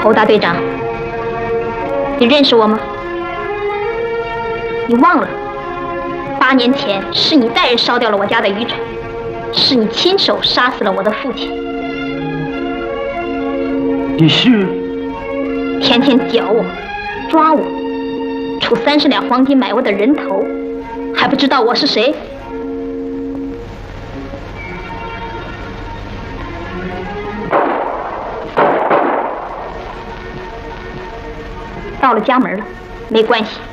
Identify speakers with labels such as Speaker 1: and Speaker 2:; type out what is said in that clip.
Speaker 1: 侯大队长，你认识我吗？你忘了，8年前是你带人烧掉了我家的渔船，是你亲手杀死了我的父亲。
Speaker 2: 你是？
Speaker 1: 天天搅我，抓我，出30两黄金买我的人头，还不知道我是谁？到了家门了，没关系。